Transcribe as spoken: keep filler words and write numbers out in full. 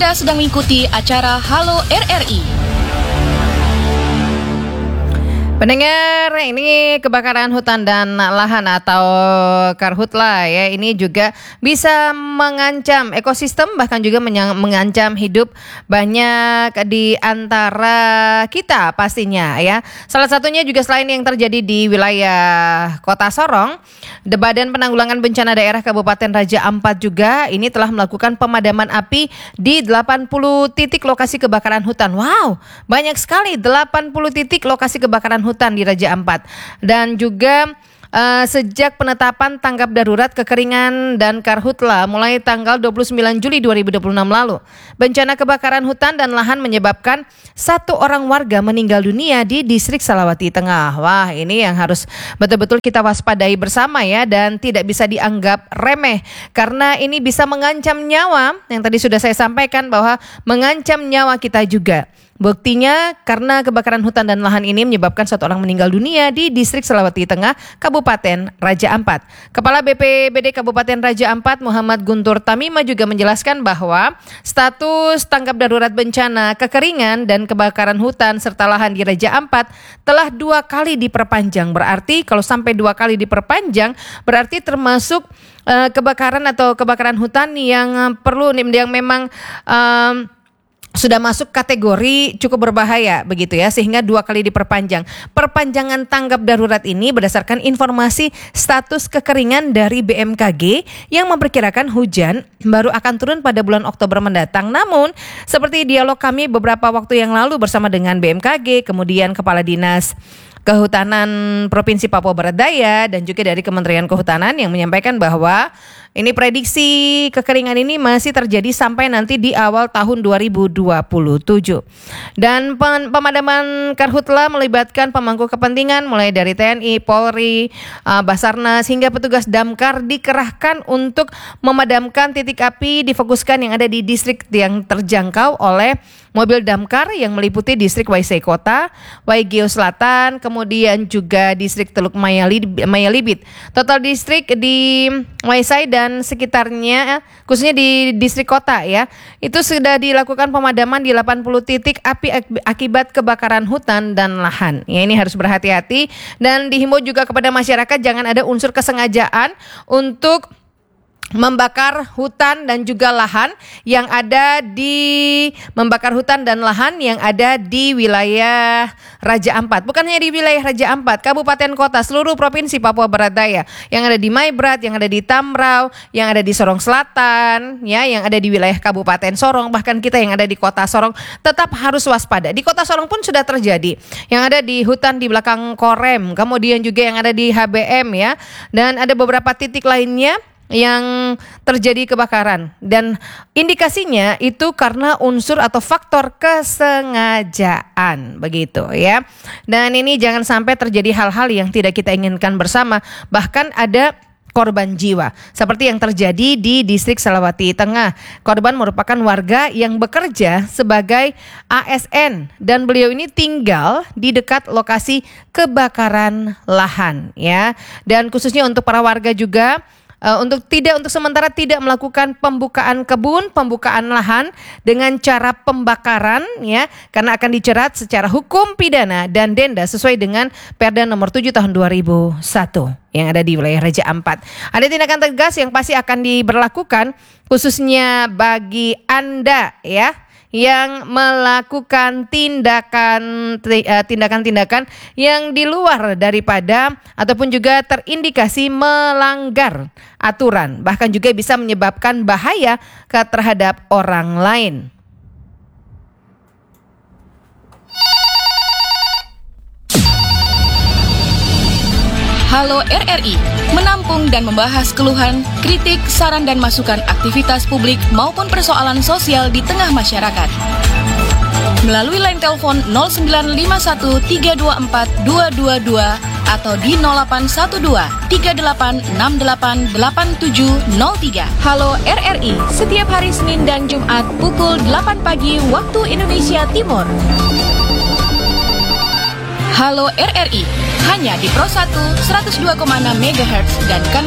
Anda sedang mengikuti acara Halo R R I. Pendengar, ini kebakaran hutan dan lahan atau karhutla ya, ini juga bisa mengancam ekosistem, bahkan juga menyang, mengancam hidup banyak di antara kita pastinya ya. Salah satunya juga selain yang terjadi di wilayah Kota Sorong, Badan Penanggulangan Bencana Daerah Kabupaten Raja Ampat juga ini telah melakukan pemadaman api di delapan puluh titik lokasi kebakaran hutan. Wow, banyak sekali, delapan puluh titik lokasi kebakaran hutan di Raja Ampat. Dan juga uh, sejak penetapan tanggap darurat kekeringan dan karhutla mulai tanggal dua puluh sembilan Juli dua ribu dua puluh enam lalu, bencana kebakaran hutan dan lahan menyebabkan satu orang warga meninggal dunia di distrik Salawati Tengah. Wah, ini yang harus betul-betul kita waspadai bersama ya, dan tidak bisa dianggap remeh karena ini bisa mengancam nyawa, yang tadi sudah saya sampaikan bahwa mengancam nyawa kita juga. Buktinya karena kebakaran hutan dan lahan ini menyebabkan satu orang meninggal dunia di distrik Salawati Tengah, Kabupaten Raja Ampat. Kepala B P B D Kabupaten Raja Ampat, Muhammad Guntur Tamima, juga menjelaskan bahwa status tanggap darurat bencana kekeringan dan kebakaran hutan serta lahan di Raja Ampat telah dua kali diperpanjang. Berarti kalau sampai dua kali diperpanjang, berarti termasuk uh, kebakaran atau kebakaran hutan yang uh, perlu, yang memang um, sudah masuk kategori cukup berbahaya begitu ya, sehingga dua kali diperpanjang. Perpanjangan tanggap darurat ini berdasarkan informasi status kekeringan dari B M K G yang memperkirakan hujan baru akan turun pada bulan Oktober mendatang. Namun seperti dialog kami beberapa waktu yang lalu bersama dengan B M K G, kemudian Kepala Dinas Kehutanan Provinsi Papua Barat Daya dan juga dari Kementerian Kehutanan yang menyampaikan bahwa ini prediksi kekeringan ini masih terjadi sampai nanti di awal tahun dua ribu dua puluh tujuh. Dan pemadaman karhutla melibatkan pemangku kepentingan mulai dari T N I, Polri, Basarnas hingga petugas damkar dikerahkan untuk memadamkan titik api difokuskan yang ada di distrik yang terjangkau oleh mobil damkar yang meliputi distrik Waisai Kota, Waigeo Selatan, kemudian juga distrik Teluk Mayalibit. Total distrik di Waisai dan sekitarnya, khususnya di distrik kota ya, itu sudah dilakukan pemadaman di delapan puluh titik api akibat kebakaran hutan dan lahan. Ya, ini harus berhati-hati dan dihimbau juga kepada masyarakat jangan ada unsur kesengajaan untuk membakar hutan dan juga lahan yang ada di membakar hutan dan lahan yang ada di wilayah Raja Ampat. Bukan hanya di wilayah Raja Ampat, kabupaten kota seluruh provinsi Papua Barat Daya, yang ada di Maibrat, yang ada di Tamrau, yang ada di Sorong Selatan, ya, yang ada di wilayah Kabupaten Sorong, bahkan kita yang ada di Kota Sorong tetap harus waspada. Di Kota Sorong pun sudah terjadi, yang ada di hutan di belakang Korem, kemudian juga yang ada di H B M ya, dan ada beberapa titik lainnya yang terjadi kebakaran, dan indikasinya itu karena unsur atau faktor kesengajaan begitu ya. Dan ini jangan sampai terjadi hal-hal yang tidak kita inginkan bersama, bahkan ada korban jiwa seperti yang terjadi di distrik Salawati Tengah. Korban merupakan warga yang bekerja sebagai A S N dan beliau ini tinggal di dekat lokasi kebakaran lahan ya. Dan khususnya untuk para warga juga Uh, untuk tidak untuk sementara tidak melakukan pembukaan kebun, pembukaan lahan dengan cara pembakaran ya, karena akan dijerat secara hukum pidana dan denda sesuai dengan Perda nomor tujuh tahun dua ribu satu yang ada di wilayah Raja Ampat. Ada tindakan tegas yang pasti akan diberlakukan khususnya bagi Anda ya yang melakukan tindakan tindakan-tindakan yang di luar daripada ataupun juga terindikasi melanggar aturan, bahkan juga bisa menyebabkan bahaya ke terhadap orang lain. Halo R R I, menampung dan membahas keluhan, kritik, saran dan masukan aktivitas publik maupun persoalan sosial di tengah masyarakat. Melalui line telepon nol sembilan lima satu tiga dua empat dua dua dua atau di nol delapan satu dua tiga delapan enam delapan delapan tujuh nol tiga. Halo R R I, setiap hari Senin dan Jumat pukul delapan pagi waktu Indonesia Timur. Halo R R I, hanya di Pro satu seratus dua koma enam megahertz dan kanal